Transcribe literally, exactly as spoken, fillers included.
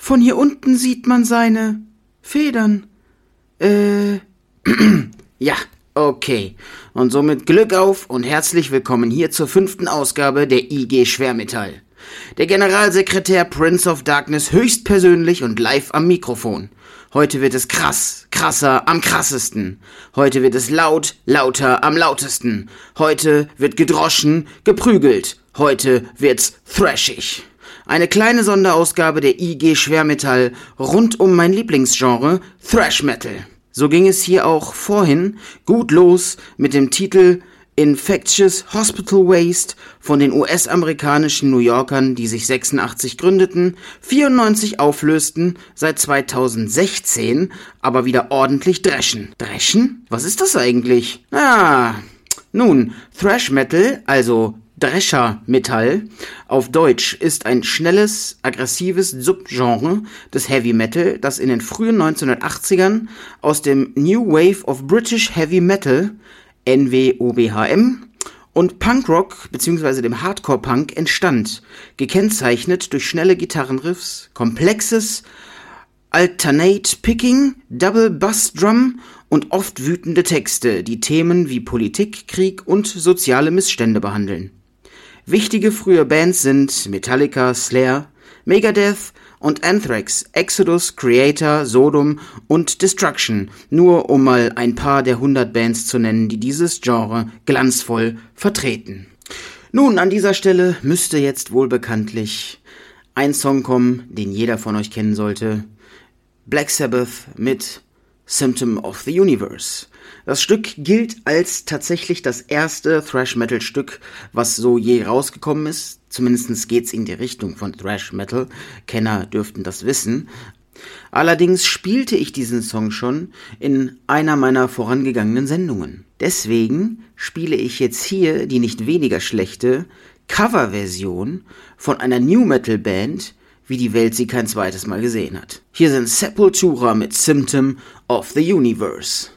Von hier unten sieht man seine Federn. Äh, ja, okay. Und somit Glück auf und herzlich willkommen hier zur fünften Ausgabe der I G Schwermetall. Der Generalsekretär Prince of Darkness höchstpersönlich und live am Mikrofon. Heute wird es krass, krasser, am krassesten. Heute wird es laut, lauter, am lautesten. Heute wird gedroschen, geprügelt. Heute wird's thrashig. Eine kleine Sonderausgabe der I G Schwermetall rund um mein Lieblingsgenre Thrash Metal. So ging es hier auch vorhin gut los mit dem Titel Infectious Hospital Waste von den U S-amerikanischen New Yorkern, die sich sechsundachtzig gründeten, vierundneunzig auflösten, seit zweitausendsechzehn aber wieder ordentlich dreschen. Dreschen? Was ist das eigentlich? Ah, nun, Thrash Metal, also Drescher-Metall, auf Deutsch, ist ein schnelles, aggressives Subgenre des Heavy Metal, das in den frühen neunzehnhundertachtzigern aus dem New Wave of British Heavy Metal, N W O B H M, und Punkrock bzw. dem Hardcore-Punk entstand, gekennzeichnet durch schnelle Gitarrenriffs, komplexes Alternate Picking, Double Bass Drum und oft wütende Texte, die Themen wie Politik, Krieg und soziale Missstände behandeln. Wichtige frühe Bands sind Metallica, Slayer, Megadeth und Anthrax, Exodus, Creator, Sodom und Destruction, nur um mal ein paar der hundert Bands zu nennen, die dieses Genre glanzvoll vertreten. Nun, an dieser Stelle müsste jetzt wohl bekanntlich ein Song kommen, den jeder von euch kennen sollte. Black Sabbath mit Symptom of the Universe. Das Stück gilt als tatsächlich das erste Thrash-Metal-Stück, was so je rausgekommen ist. Zumindest geht's in die Richtung von Thrash-Metal. Kenner dürften das wissen. Allerdings spielte ich diesen Song schon in einer meiner vorangegangenen Sendungen. Deswegen spiele ich jetzt hier die nicht weniger schlechte Coverversion von einer New-Metal-Band, wie die Welt sie kein zweites Mal gesehen hat. Hier sind Sepultura mit Symptom of the Universe.